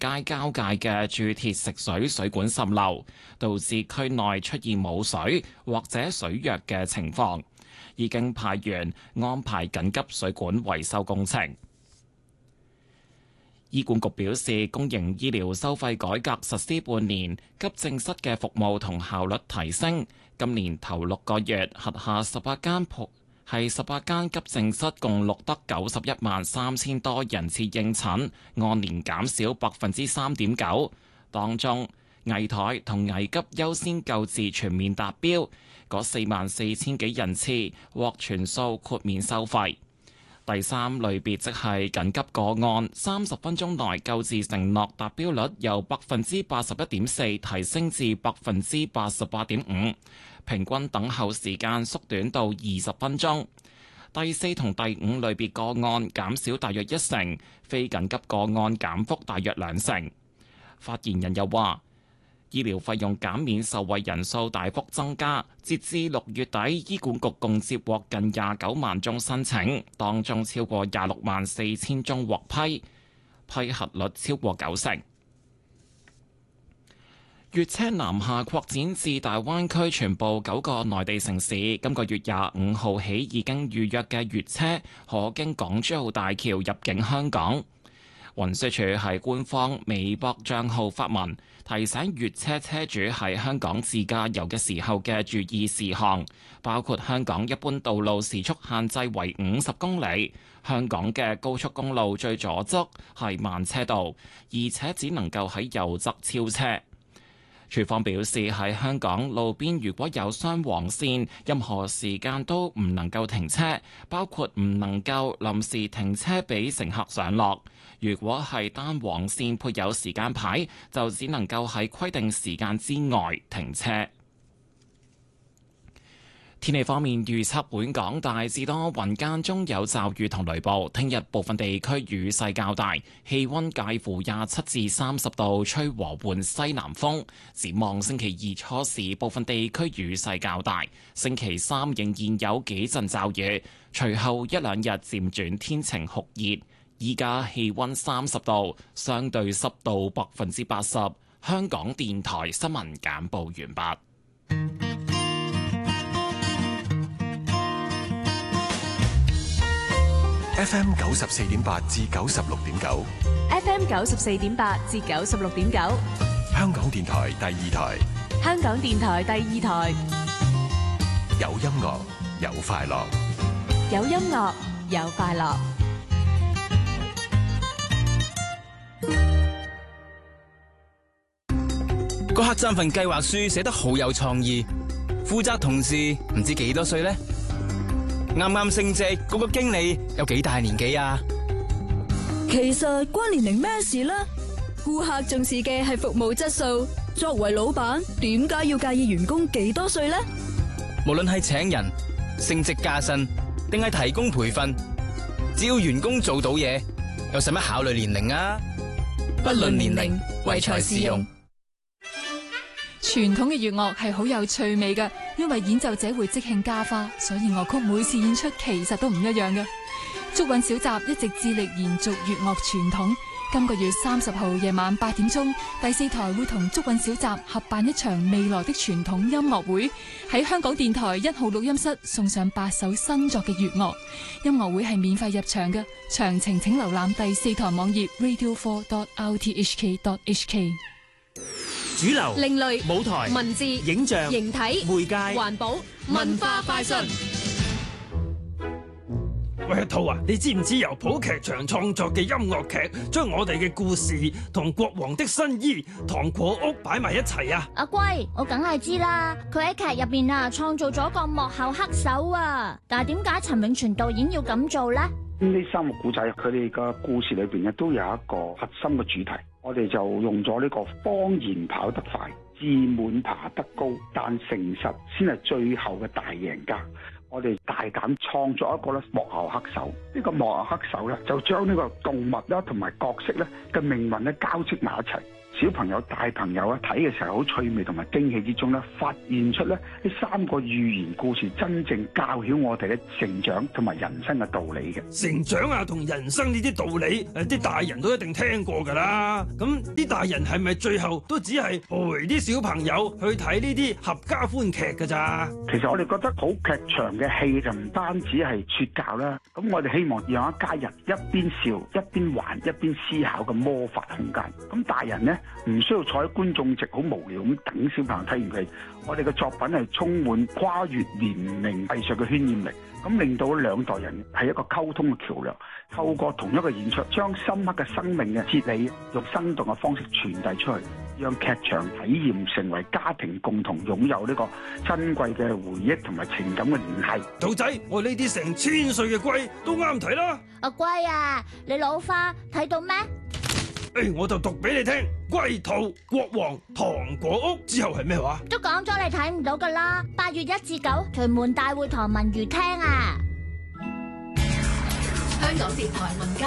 街交界嘅鑄鐵食水水管滲漏，導致區內出現冇水或者水弱嘅情況，已經派員安排緊急水管維修工程。醫管局表示，公營醫療收費改革實施半年，急症室嘅服務同效率提升。今年頭6個月，轄下18間急症室共錄得913000多人次應診，按年減少3.9%。當中危殆同危急優先救治全面達標，嗰44000幾人次獲全數豁免收費。第三類別即係緊急個案，30分鐘內救治承諾達標率由81.4%提升至88.5%，平均等候時間縮短到20分鐘。第四同第五類別個案減少大約1成，非緊急個案減幅大約2成。發言人又話，醫療費用減免受惠人數大幅增加，截至6月底，醫管局共接獲近29萬宗申請，當中超過264000宗獲批，批核率超過90%。粵車南下擴展至大灣區全部9個內地城市，今個月25號起已經預約嘅粵車可經港珠澳大橋入境香港。運輸署喺官方微博帳號發文，提醒粵車車主喺香港自駕遊嘅時候嘅注意事項，包括香港一般道路時速限制為50公里，香港嘅高速公路最左側係慢車道，而且只能夠喺右側超車。署方表示，喺香港路邊如果有雙黃線，任何時間都唔能夠停車，包括唔能夠臨時停車俾乘客上落。如果係單黃線配有時間牌，就只能夠喺規定時間之外停車。天氣方面預測，本港大致多雲間中有驟雨同雷暴，聽日部分地區雨勢較大，氣溫介乎27至30度，吹和緩西南風。展望星期二初時，部分地區雨勢較大，星期三仍然有幾陣驟雨，隨後一兩日漸轉天晴酷熱。依家氣溫30度，相對濕度80%。香港電台新聞簡報完畢。 FM 94.8至96.9 ，FM 94.8至96.9， 香港電台第二台， 香港電台第二台， 有音樂有快樂， 有音樂有快樂。 個客棧份計劃書寫得好有創意，負責同事唔知幾多歲呢？啱啱升職嗰個經理有幾大年紀啊？ 其實關年齡咩事呢？顧客重視嘅係服務質素，作為老闆點解要介意員工幾多歲呢？ 無論係請人、升職加薪，定係提供培訓，只要員工做到嘢，又使乜考慮年齡啊？不論年齡，唯才是用。 傳統嘅粵樂係好有趣味嘅，因為演奏者會即興加花，所以樂曲每次演出其實都唔一樣嘅。竹韻小集一直致力延續粵樂傳統。今個月30號夜晚8點鐘，第4台會同竹韻小集合辦一場未來的傳統音樂會，喺香港電台1號錄音室送上8首新作嘅粵樂。音樂會係免費入場嘅，詳情請瀏覽第4台網頁 radio4.rthk.hk。 主流、 另類、 舞台、 文字、 影像、 形體、 媒介、 環保、文化快訊。 喂，兔啊，你知唔知由普劇場創作嘅音樂劇，將我哋嘅故事同國王的新衣、糖果屋擺埋一齊啊？ 阿龜，我梗係知啦，佢喺劇入邊啊創造咗個幕後黑手啊！但係點解陳永全導演要咁做呢？ 呢3個故仔，佢哋嘅故事裏邊咧都有一個核心嘅主題，我哋就用咗呢個謊言跑得快，自滿爬得高，但誠實先係最後嘅大贏家。我哋大膽創作一個咧幕後黑手，呢個幕後黑手咧就將呢個動物啦同埋角色咧嘅命運咧交織埋一齊， 小朋友、大朋友啊睇嘅時候好趣味同埋驚喜之中咧，發現出咧呢3個寓言故事真正教曉我哋嘅成長同埋人生嘅道理嘅。 成長啊同人生呢啲道理，啲大人都一定聽過㗎啦。咁啲大人係咪最後都只係陪啲小朋友去睇呢啲合家歡劇㗎咋？ 其實我哋覺得好劇場嘅戲就唔單止係說教啦，咁我哋希望讓一家人一邊笑一邊玩一邊思考嘅魔法空間。咁大人呢，唔需要坐喺觀眾席好無聊咁等小朋友睇完佢。我哋嘅作品係充滿跨越年齡藝術嘅渲染力，咁令到兩代人係一個溝通嘅橋樑。透過同一個演出，將深刻嘅生命嘅哲理用生動嘅方式傳遞出去，讓劇場體驗成為家庭共同擁有呢個珍貴嘅回憶同埋情感嘅聯繫。 兔仔，我呢啲成1000歲嘅龜都啱睇啦。 阿龜啊，你老花睇到咩？ 我就讀俾你聽，龜兔國王糖果屋之後係咩話？ 都講咗你睇唔到噶啦。8月1至9，屯門大會堂文娛廳啊。 香港電台文教